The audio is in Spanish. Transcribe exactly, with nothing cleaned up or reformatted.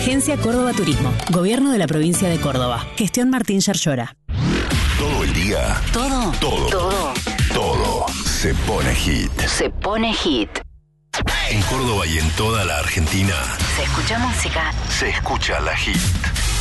Agencia Córdoba Turismo. Gobierno de la provincia de Córdoba. Gestión Martín Yarlora. Todo el día. Todo. Todo. Todo. Todo se pone hit. Se pone hit. En Córdoba y en toda la Argentina Se escucha música. se escucha la hit.